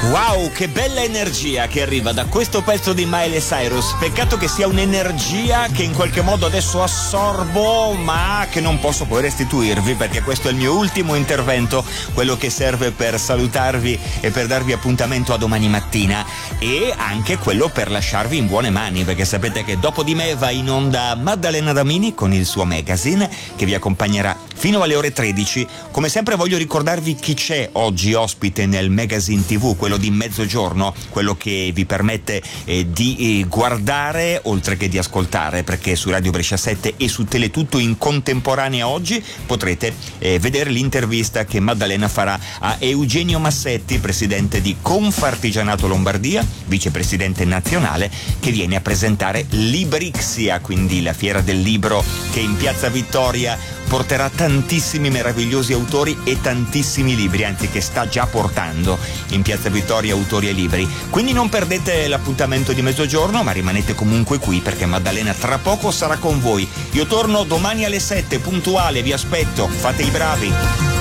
Wow, che bella energia che arriva da questo pezzo di Miley Cyrus. Peccato che sia un'energia che in qualche modo adesso assorbo, ma che non posso poi restituirvi, perché questo è il mio ultimo intervento, quello che serve per salutarvi e per darvi appuntamento a domani mattina, e anche quello per lasciarvi in buone mani, perché sapete che dopo di me va in onda Maddalena Damini con il suo magazine che vi accompagnerà fino alle ore 13. Come sempre voglio ricordarvi chi c'è oggi ospite nel magazine TV, quello di mezzogiorno, quello che vi permette di guardare oltre che di ascoltare, perché su Radio Brescia 7 e su Teletutto in contemporanea oggi potrete vedere l'intervista che Maddalena farà a Eugenio Massetti, presidente di Confartigianato Lombardia, vicepresidente nazionale, che viene a presentare Librixia, quindi la fiera del libro che in Piazza Vittoria porterà tantissimi meravigliosi autori e tantissimi libri, anzi che sta già portando in Piazza Vittoria autori e libri. Quindi non perdete l'appuntamento di mezzogiorno, ma rimanete comunque qui, perché Maddalena tra poco sarà con voi. Io torno domani alle 7 puntuale, vi aspetto, fate i bravi.